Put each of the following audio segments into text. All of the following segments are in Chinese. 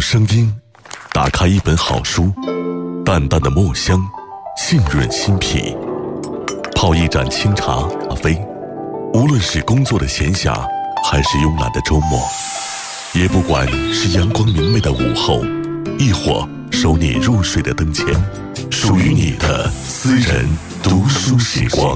用声音打开一本好书，淡淡的墨香浸润心脾，泡一盏清茶咖啡。无论是工作的闲暇，还是慵懒的周末，也不管是阳光明媚的午后，亦或守你入睡的灯前，属于你的私人读书时光。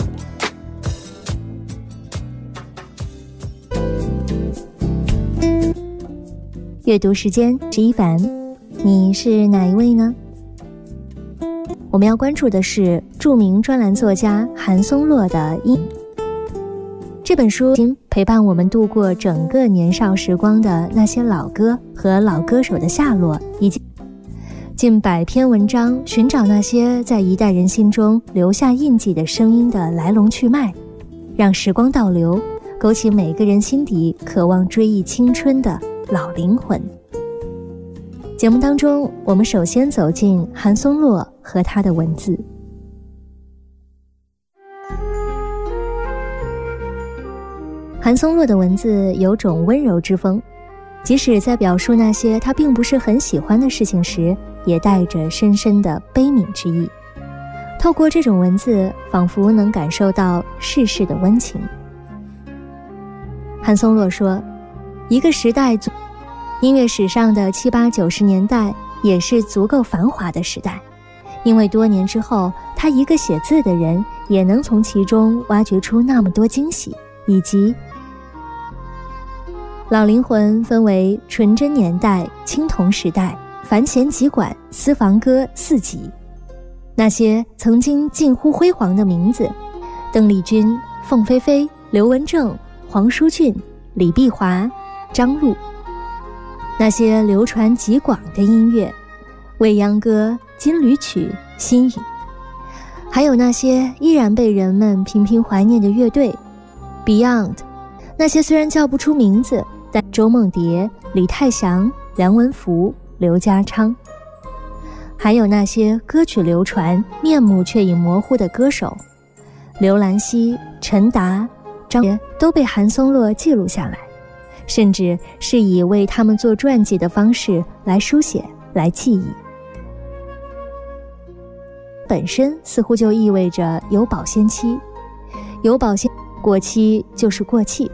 阅读时间是一凡，你是哪一位呢？我们要关注的是著名专栏作家韩松洛的这本书，陪伴我们度过整个年少时光的那些老歌和老歌手的下落，以及近100篇文章，寻找那些在一代人心中留下印记的声音的来龙去脉，让时光倒流，勾起每个人心底渴望追忆青春的老灵魂。节目当中，我们首先走进韩松洛和他的文字。韩松洛的文字有种温柔之风，即使在表述那些他并不是很喜欢的事情时，也带着深深的悲悯之意。透过这种文字，仿佛能感受到世事的温情。韩松洛说，一个时代，音乐史上的70、80、90年代也是足够繁华的时代，因为多年之后，他一个写字的人也能从其中挖掘出那么多惊喜，以及老灵魂分为纯真年代、青铜时代、繁弦急管、私房歌4集。那些曾经近乎辉煌的名字，邓丽君、凤飞飞、刘文正、黄舒骏、李碧华、张璐；那些流传极广的音乐，未央歌、金缕曲、心语；还有那些依然被人们频频怀念的乐队 Beyond， 那些虽然叫不出名字，但周梦蝶、李泰祥、梁文福、刘家昌；还有那些歌曲流传面目却已模糊的歌手，刘兰希、陈达、张杰都被韩松洛记录下来，甚至是以为他们做传记的方式来书写、来记忆。本身似乎就意味着有保鲜期，有保鲜，过期就是过气。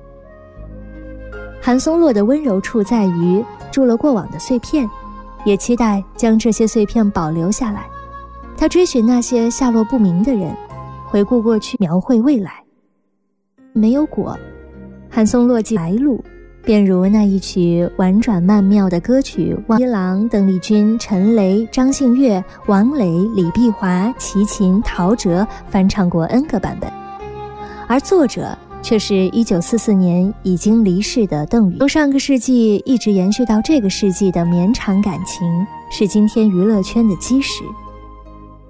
韩松洛的温柔处在于住了过往的碎片，也期待将这些碎片保留下来。他追寻那些下落不明的人，回顾过去，描绘未来。没有果，韩松洛记来路，便如那一曲婉转曼妙的歌曲，王一郎、邓丽君、陈雷、张信岳、王磊、李碧华、齐秦、陶喆翻唱过 N 个版本，而作者却是1944年已经离世的邓宇。从上个世纪一直延续到这个世纪的绵长感情，是今天娱乐圈的基石。